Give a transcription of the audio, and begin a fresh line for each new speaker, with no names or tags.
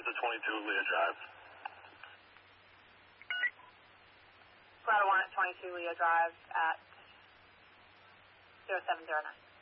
Delta 22 Leah Drive.
Grotto 1 at 22 Leah Drive at 0709.